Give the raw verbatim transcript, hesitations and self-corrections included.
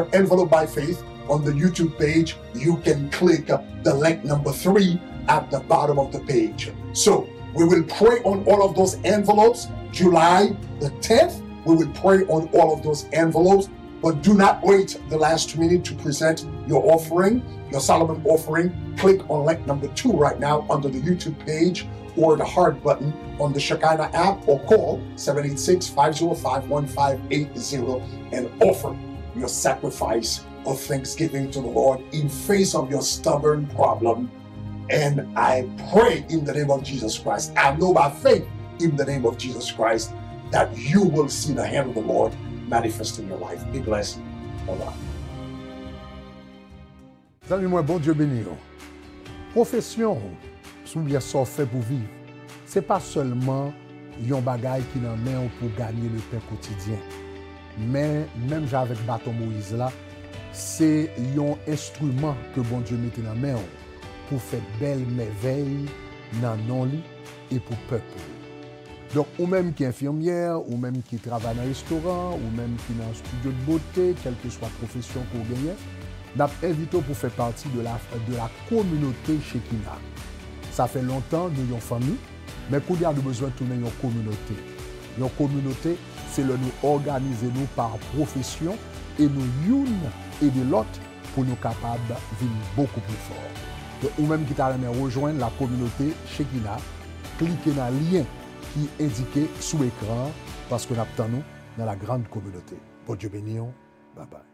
your envelope by faith on the YouTube page, you can click the link number three at the bottom of the page. So we will pray on all of those envelopes. July the tenth, we will pray on all of those envelopes. But do not wait the last minute to present your offering, your Solomon offering. Click on link number two right now under the YouTube page or the heart button on the Shekinah app, or call seven eight six, five zero five, one five eight zero and offer your sacrifice of thanksgiving to the Lord in face of your stubborn problem. And I pray in the name of Jesus Christ, I know by faith in the name of Jesus Christ, that you will see the hand of the Lord manifest in your life. Be blessed. Bye-bye. Amis, moi, bon Dieu béni. Profession, souviens ça fait pour vivre. C'est pas seulement yon bagay qui nan men pour gagner le pain quotidien. Mais même avec bâton Moïse là, c'est un instrument que bon Dieu mette dans main pour faire belle merveille dans non li et pour peuple. Donc, ou même qui est infirmière, ou même qui travaille dans un restaurant, ou même qui est dans un studio de beauté, quelle que soit la profession qu'on gagne, nous avons invité pour faire partie de la, de la communauté Shekinah. Ça fait longtemps que nous avons une famille, mais pour nous avons besoin de tourner une communauté. Une communauté, c'est le nous organiser nous par profession et nous une et de l'autre pour nous capables de vivre beaucoup plus fort. Donc, ou même qui t'a rejoindre la communauté Shekinah, cliquez dans le lien qui est indiqué sous l'écran parce que nous attendons dans la grande communauté. Bon Dieu béni, bye bye.